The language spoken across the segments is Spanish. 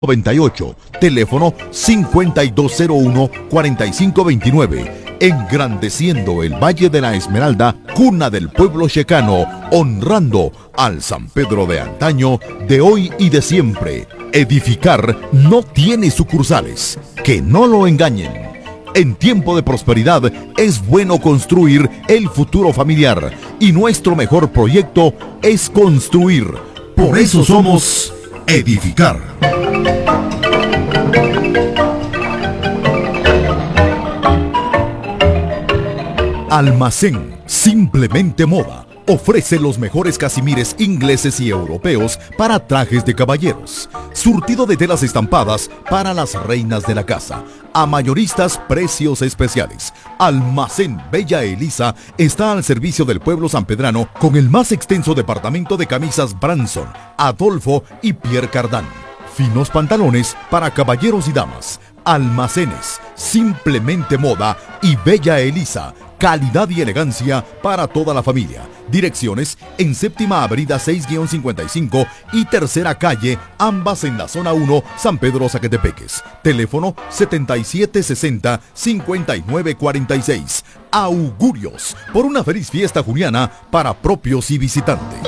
98, teléfono 5201-4529, engrandeciendo el Valle de la Esmeralda, cuna del pueblo checano, honrando al San Pedro de antaño, de hoy y de siempre. Edificar no tiene sucursales, que no lo engañen. En tiempo de prosperidad es bueno construir el futuro familiar y nuestro mejor proyecto es construir. Por eso somos Edificar. Almacén Simplemente Moda ofrece los mejores casimires ingleses y europeos para trajes de caballeros. Surtido de telas estampadas para las reinas de la casa. A mayoristas, precios especiales. Almacén Bella Elisa está al servicio del pueblo sanpedrano con el más extenso departamento de camisas Branson, Adolfo y Pierre Cardin. Finos pantalones para caballeros y damas. Almacenes Simplemente Moda y Bella Elisa. Calidad y elegancia para toda la familia. Direcciones en Séptima Avenida 6-55 y Tercera Calle, ambas en la zona 1, San Pedro Zacatepeques. Teléfono 7760-5946. Augurios por una feliz fiesta juliana para propios y visitantes.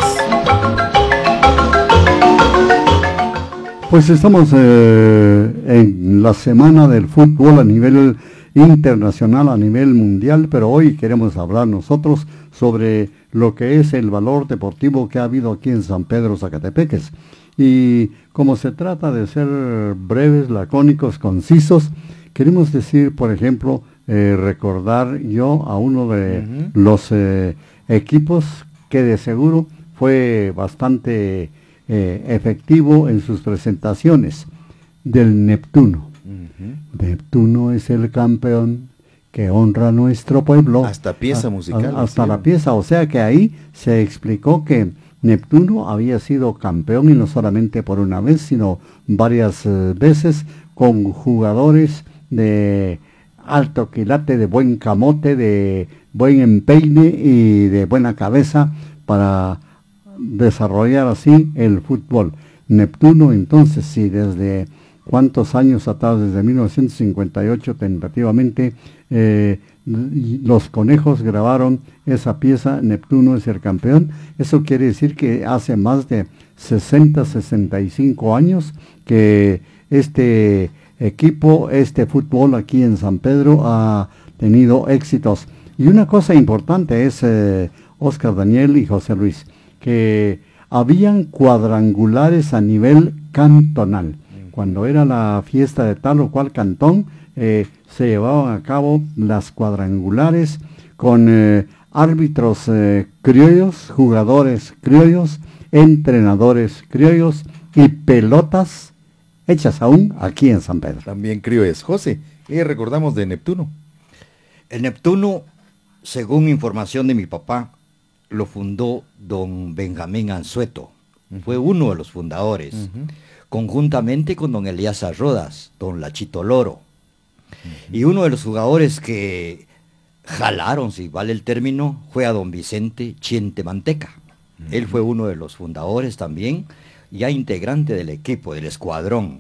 Pues estamos en la semana del fútbol a nivel internacional, a nivel mundial, pero hoy queremos hablar nosotros sobre lo que es el valor deportivo que ha habido aquí en San Pedro Zacatepeques. Y como se trata de ser breves, lacónicos, concisos, queremos decir, por ejemplo, recordar yo a uno de los equipos que de seguro fue bastante efectivo en sus presentaciones, del Neptuno. Neptuno es el campeón que honra a nuestro pueblo. Hasta pieza musical. Hasta la pieza, o sea que ahí se explicó que Neptuno había sido campeón y no solamente por una vez, sino varias veces con jugadores de alto quilate, de buen camote, de buen empeine y de buena cabeza para desarrollar así el fútbol. Neptuno, entonces, sí, desde cuántos años atrás, desde 1958 tentativamente, los conejos grabaron esa pieza, Neptuno es el campeón. Eso quiere decir que hace más de 65 años que este equipo, este fútbol aquí en San Pedro ha tenido éxitos. Y una cosa importante es, Oscar Daniel y José Luis, que habían cuadrangulares a nivel cantonal. Cuando era la fiesta de tal o cual cantón, se llevaban a cabo las cuadrangulares con árbitros criollos, jugadores criollos, entrenadores criollos y pelotas hechas aún aquí en San Pedro. También criollas. José, ¿qué recordamos de Neptuno? El Neptuno, según información de mi papá, lo fundó don Benjamín Anzueto. Fue uno de los fundadores. Conjuntamente con don Elías Rodas, don Lachito Loro. Y uno de los jugadores que jalaron, si vale el término, fue a don Vicente Chiente Manteca. Él fue uno de los fundadores también, ya integrante del equipo, del escuadrón.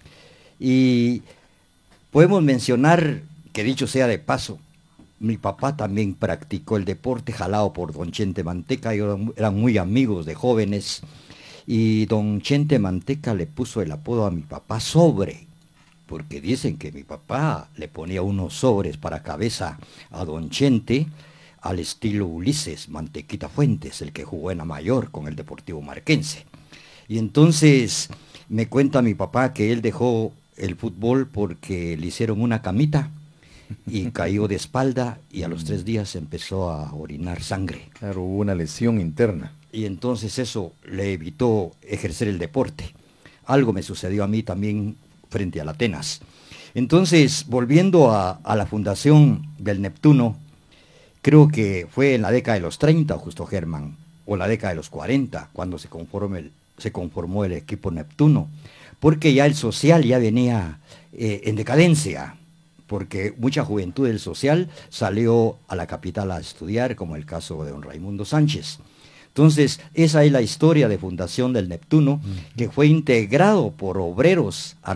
Y podemos mencionar, que dicho sea de paso, mi papá también practicó el deporte, jalado por don Chiente Manteca, ellos eran muy amigos de jóvenes. Y don Chente Manteca le puso el apodo a mi papá Sobre, porque dicen que mi papá le ponía unos sobres para cabeza a don Chente, al estilo Ulises Mantequita Fuentes, el que jugó en la mayor con el Deportivo Marquense. Y entonces me cuenta mi papá que él dejó el fútbol porque le hicieron una camita y cayó de espalda y a los 3 días empezó a orinar sangre. Claro, hubo una lesión interna. Y entonces eso le evitó ejercer el deporte. Algo me sucedió a mí también frente al Atenas. Entonces, volviendo a la fundación del Neptuno, creo que fue en la década de los 30, Justo Germán, o la década de los 40, cuando se conformó el equipo Neptuno, porque ya el social ya venía en decadencia, porque mucha juventud del social salió a la capital a estudiar, como el caso de don Raimundo Sánchez. Entonces, esa es la historia de fundación del Neptuno, que fue integrado por obreros